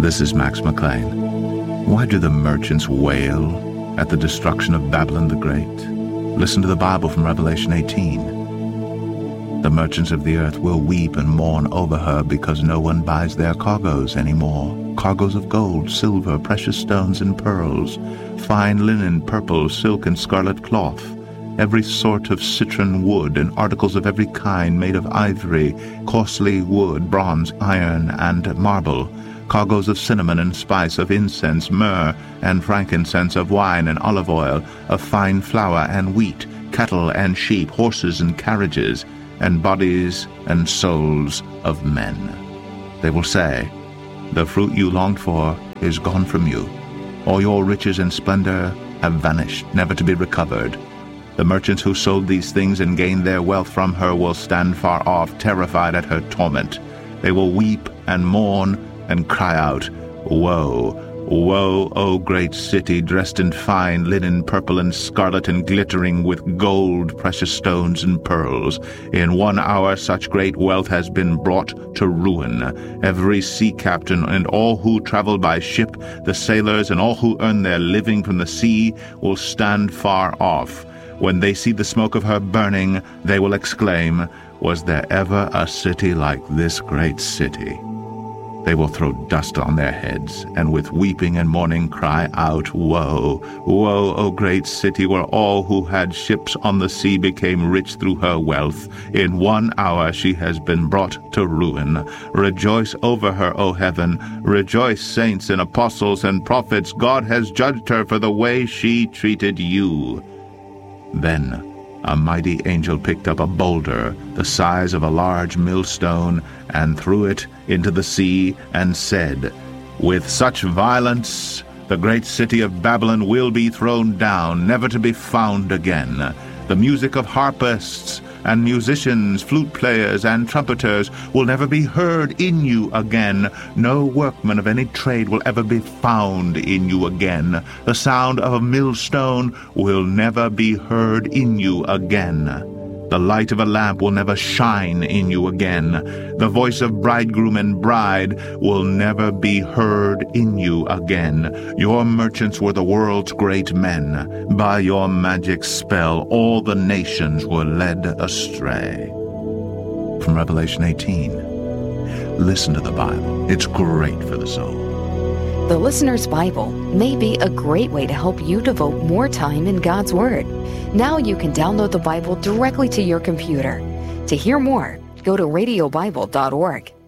This is Max McLean. Why do the merchants wail at the destruction of Babylon the Great? Listen to the Bible from Revelation 18. The merchants of the earth will weep and mourn over her because no one buys their cargoes anymore. Cargoes of gold, silver, precious stones and pearls, fine linen, purple, silk and scarlet cloth, every sort of citron wood, and articles of every kind made of ivory, costly wood, bronze, iron, and marble, cargoes of cinnamon and spice, of incense, myrrh, and frankincense, of wine and olive oil, of fine flour and wheat, cattle and sheep, horses and carriages, and bodies and souls of men. They will say, "The fruit you longed for is gone from you. All your riches and splendor have vanished, never to be recovered." The merchants who sold these things and gained their wealth from her will stand far off, terrified at her torment. They will weep and mourn and cry out, "Woe, woe, O great city, dressed in fine linen, purple and scarlet, and glittering with gold, precious stones and pearls. In 1 hour such great wealth has been brought to ruin. Every sea captain and all who travel by ship, the sailors and all who earn their living from the sea, will stand far off. When they see the smoke of her burning, they will exclaim, 'Was there ever a city like this great city?' They will throw dust on their heads, and with weeping and mourning cry out, 'Woe, woe, O great city, where all who had ships on the sea became rich through her wealth. In 1 hour she has been brought to ruin. Rejoice over her, O heaven. Rejoice, saints and apostles and prophets. God has judged her for the way she treated you.' Then a mighty angel picked up a boulder the size of a large millstone and threw it into the sea and said, 'With such violence the great city of Babylon will be thrown down, never to be found again. The music of harpists and musicians, flute players and trumpeters will never be heard in you again. No workman of any trade will ever be found in you again. The sound of a millstone will never be heard in you again. The light of a lamp will never shine in you again. The voice of bridegroom and bride will never be heard in you again. Your merchants were the world's great men. By your magic spell, all the nations were led astray." From Revelation 18. Listen to the Bible. It's great for the soul. The Listener's Bible may be a great way to help you devote more time in God's Word. Now you can download the Bible directly to your computer. To hear more, go to radiobible.org.